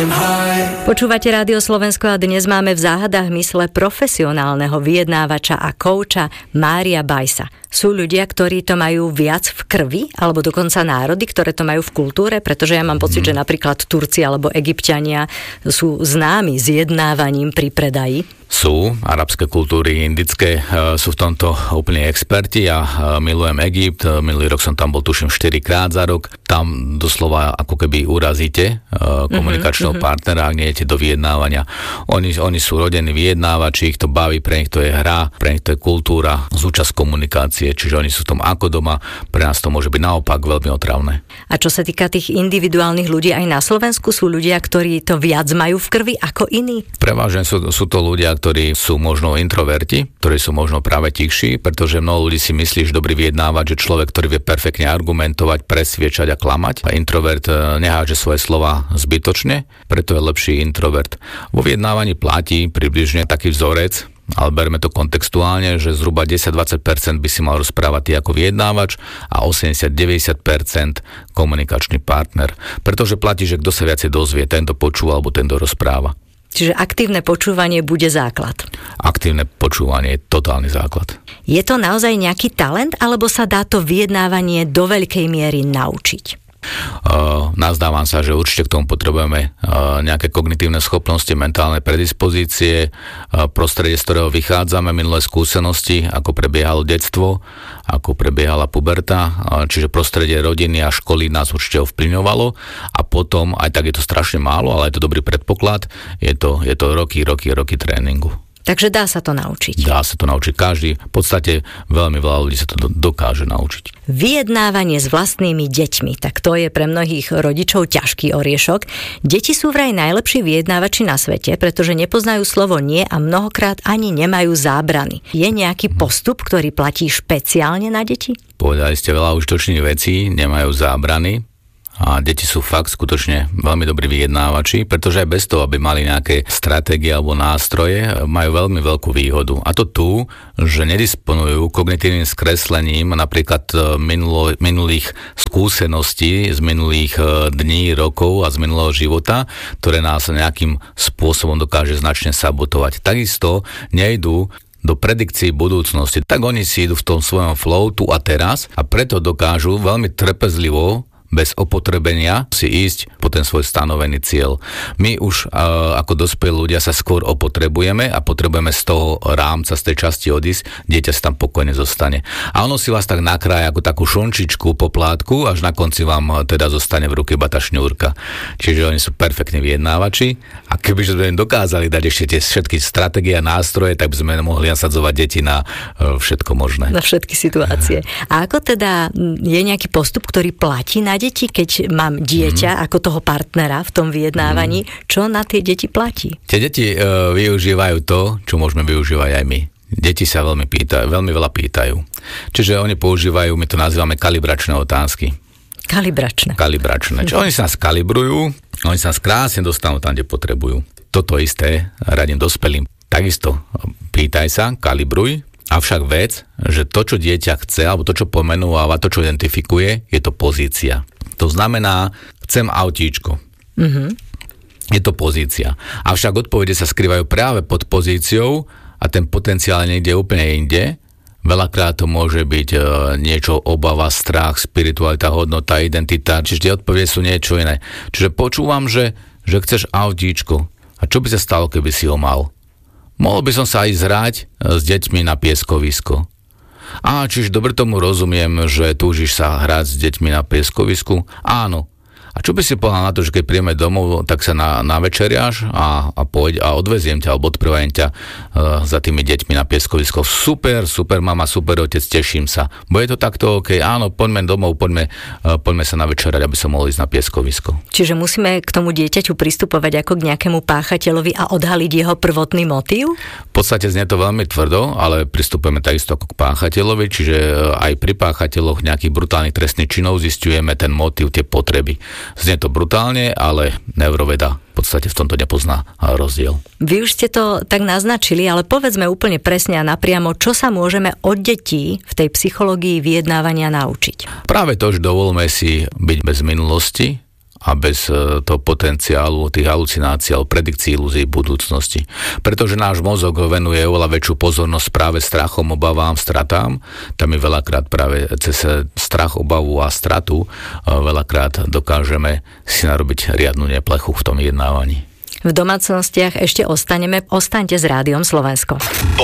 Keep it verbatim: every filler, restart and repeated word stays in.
Počúvate Rádio Slovensko a dnes máme v záhadách mysle profesionálneho vyjednávača a kouča Mária Bajsa. Sú ľudia, ktorí to majú viac v krvi, alebo dokonca národy, ktoré to majú v kultúre, pretože ja mám pocit, že napríklad Turci alebo Egypťania sú známi zjednávaním pri predaji. Sú, arabské kultúry, indické, sú v tomto úplne experti. Ja milujem Egypt, minulý rok som tam bol tuším štyri krát za rok. Tam doslova ako keby urazíte komunikačného mm-hmm. partnera, ak nejdete do vyjednávania. Oni, oni sú rodení vyjednávači, ich to baví, pre nich to je hra, pre nich to je kultúra, súčasť komunikácie, čiže oni sú v tom ako doma, pre nás to môže byť naopak veľmi otravné. A čo sa týka tých individuálnych ľudí, aj na Slovensku sú ľudia, ktorí to viac majú v krvi ako iní? Prevažne sú, sú to ľudia, ktorí sú možno introverti, ktorí sú možno práve tichší, pretože mnoho ľudí si myslí, že dobrý vyjednávať, že človek, ktorý vie perfektne argumentovať, presviečať a klamať. A introvert neháže svoje slova zbytočne, preto je lepší introvert. Vo vyjednávaní platí približne taký vzorec, ale berme to kontextuálne, že zhruba desať až dvadsať percent by si mal rozprávať ty ako vyjednávač a osemdesiat až deväťdesiat percent komunikačný partner. Pretože platí, že kto sa viacej dozvie, tento počúva alebo tento rozpráva. Čiže aktívne počúvanie bude základ. Aktívne počúvanie je totálny základ. Je to naozaj nejaký talent, alebo sa dá to vyjednávanie do veľkej miery naučiť? Uh, nazdávam sa, že určite k tomu potrebujeme uh, nejaké kognitívne schopnosti, mentálne predispozície, uh, prostredie, z ktorého vychádzame, minulé skúsenosti, ako prebiehalo detstvo, ako prebiehala puberta, uh, čiže prostredie rodiny a školy nás určite ovplyvňovalo a potom, aj tak je to strašne málo, ale je to dobrý predpoklad, je to, je to roky, roky, roky tréningu. Takže dá sa to naučiť. Dá sa to naučiť každý. V podstate veľmi veľa ľudí sa to dokáže naučiť. Vyjednávanie s vlastnými deťmi, tak to je pre mnohých rodičov ťažký oriešok. Deti sú vraj najlepší vyjednávači na svete, pretože nepoznajú slovo nie a mnohokrát ani nemajú zábrany. Je nejaký postup, ktorý platí špeciálne na deti? Povedali ste veľa užitočných vecí, nemajú zábrany. A deti sú fakt skutočne veľmi dobrí vyjednávači, pretože aj bez toho, aby mali nejaké stratégie alebo nástroje, majú veľmi veľkú výhodu. A to tu, že nedisponujú kognitívnym skreslením napríklad minulo, minulých skúseností z minulých dní, rokov a z minulého života, ktoré nás nejakým spôsobom dokáže značne sabotovať. Takisto nejdú do predikcií budúcnosti. Tak oni si idú v tom svojom flow tu a teraz a preto dokážu veľmi trpezlivo bez opotrebenia si ísť po ten svoj stanovený cieľ. My už uh, ako dospelí ľudia sa skôr opotrebujeme a potrebujeme z toho rámca, z tej časti odísť, dieťa sa tam pokojne zostane. A ono si vás tak nakrája ako takú šončičku po plátku, až na konci vám teda zostane v ruke iba tá šňúrka. Čiže oni sú perfektní vyjednávači a kebyže sme im dokázali dať ešte tie všetky stratégie a nástroje, tak by sme mohli nasadzovať deti na uh, všetko možné. Na všetky situácie. A ako teda je nejaký postup, ktorý platí na deti, keď mám dieťa mm. ako toho partnera v tom vyjednávaní, mm. čo na tie deti platí? Tie deti uh, využívajú to, čo môžeme využívať aj my. Deti sa veľmi pýtajú, veľmi veľa pýtajú. Čiže oni používajú, my to nazývame kalibračné otázky. Kalibračné. Kalibračné. Čiže oni sa nás kalibrujú, oni sa nás krásne dostanú tam, kde potrebujú. Toto isté radím dospelým. Takisto pýtaj sa, kalibruj, avšak vec, že to, čo dieťa chce, alebo to, čo pomenúva, to, čo identifikuje, je to pozícia. To znamená, chcem autíčko. Mm-hmm. Je to pozícia. Avšak odpovede sa skrývajú práve pod pozíciou a ten potenciál niekde úplne inde. Veľakrát to môže byť e, niečo obava, strach, spiritualita, hodnota, identita, čiže tie odpovede sú niečo iné. Čiže počúvam, že, že chceš autíčko. A čo by sa stalo, keby si ho mal? Mohol by som sa aj zhrať s deťmi na pieskovisko. Á, čiže dobre tomu rozumiem, že túžiš sa hrať s deťmi na pieskovisku? Áno. A čo by si povedal na to, že keď príjeme domov, tak sa na, na večeriaš a, a poď a odveziem ťa, alebo odprevajem ťa uh, za tými deťmi na pieskovisko. Super, super mama, super otec, teším sa. Bude to takto OK? Áno, poďme domov, poďme, uh, poďme sa na večerať, aby som mohol ísť na pieskovisko. Čiže musíme k tomu dieťaťu pristupovať ako k nejakému páchateľovi a odhaliť jeho prvotný motív? V podstate znie to veľmi tvrdo, ale pristupujeme takisto ako k páchateľovi, čiže aj pri páchateľoch nejakých brutálnych trestných činov zisťujeme ten motív, tie potreby. Znie to brutálne, ale neuroveda v podstate v tomto nepozná rozdiel. Vy už ste to tak naznačili, ale povedzme úplne presne a napriamo, čo sa môžeme od detí v tej psychológii vyjednávania naučiť. Práve to, že dovolme si byť bez minulosti a bez toho potenciálu, tých halucinácií alebo predikcií ilúzií budúcnosti. Pretože náš mozog venuje oveľa väčšiu pozornosť práve strachom, obavám, stratám. Tam je veľakrát práve cez strach, obavu a stratu veľakrát dokážeme si narobiť riadnu neplechu v tom jednávaní. V domácnostiach ešte ostaneme. Ostaňte s Rádiom Slovensko.